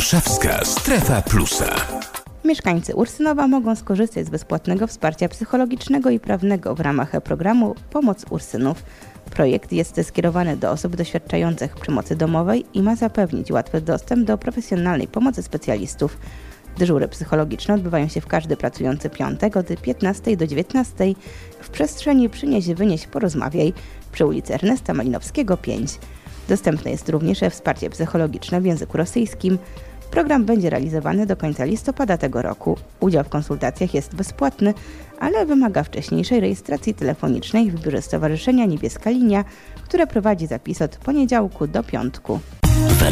Warszawska Strefa Plusa. Mieszkańcy Ursynowa mogą skorzystać z bezpłatnego wsparcia psychologicznego i prawnego w ramach programu Pomoc Ursynów. Projekt jest skierowany do osób doświadczających przemocy domowej i ma zapewnić łatwy dostęp do profesjonalnej pomocy specjalistów. Dyżury psychologiczne odbywają się w każdy pracujący piątek od 15 do 19 w przestrzeni Przynieś, Porozmawiaj przy ulicy Ernesta Malinowskiego 5. Dostępne jest również wsparcie psychologiczne w języku rosyjskim. Program będzie realizowany do końca listopada tego roku. Udział w konsultacjach jest bezpłatny, ale wymaga wcześniejszej rejestracji telefonicznej w biurze Stowarzyszenia Niebieska Linia, które prowadzi zapis od poniedziałku do piątku.